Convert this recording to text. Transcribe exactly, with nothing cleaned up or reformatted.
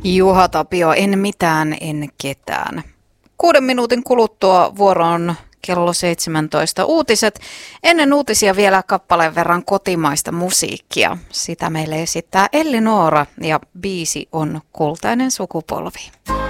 Juha Tapio, en mitään, en ketään. Kuuden minuutin kuluttua vuoroon kello seitsemäntoista uutiset. Ennen uutisia vielä kappaleen verran kotimaista musiikkia. Sitä meille esittää Elli Noora ja biisi on Kultainen sukupolvi.